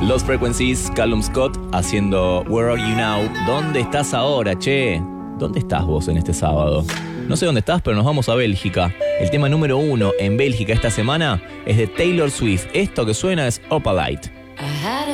Lost Frequencies, Callum Scott haciendo Where Are You Now. ¿Dónde estás ahora, che? ¿Dónde estás vos en este sábado? No sé dónde estás, pero nos vamos a Bélgica. El tema número 1 en Bélgica esta semana es de Taylor Swift. Esto que suena es Opalite.